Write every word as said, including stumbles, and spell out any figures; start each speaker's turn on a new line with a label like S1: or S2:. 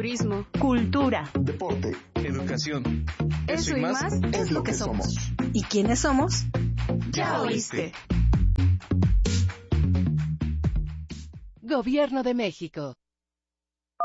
S1: turismo,
S2: cultura,
S3: deporte,
S4: educación.
S1: Eso, Eso y más, más
S3: es lo que somos.
S2: ¿Y quiénes somos?
S1: Ya oíste.
S5: Gobierno de México.